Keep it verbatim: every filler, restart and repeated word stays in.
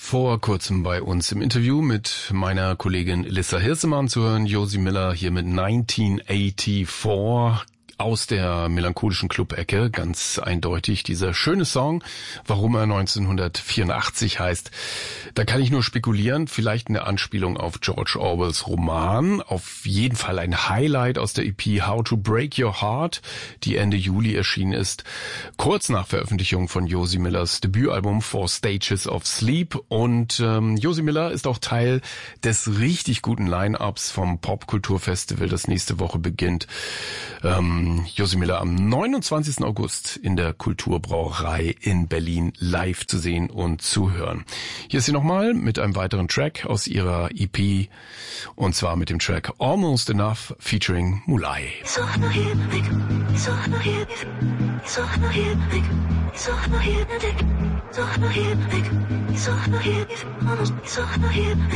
Vor kurzem bei uns im Interview mit meiner Kollegin Elissa Hirsemann zu hören, Josie Miller hier mit neunzehnhundertvierundachtzig aus der melancholischen Club-Ecke, ganz eindeutig dieser schöne Song. Warum er neunzehnhundertvierundachtzig heißt, da kann ich nur spekulieren, vielleicht eine Anspielung auf George Orwells Roman, auf jeden Fall ein Highlight aus der E P How to Break Your Heart, die Ende Juli erschienen ist, kurz nach Veröffentlichung von Josie Millers Debütalbum Four Stages of Sleep. Und ähm, Josie Miller ist auch Teil des richtig guten Line-Ups vom Popkulturfestival, das nächste Woche beginnt. Ähm, Josie Miller am neunundzwanzigsten August in der Kulturbrauerei in Berlin live zu sehen und zu hören. Hier ist sie nochmal mit einem weiteren Track aus ihrer E P, und zwar mit dem Track Almost Enough featuring Mulai.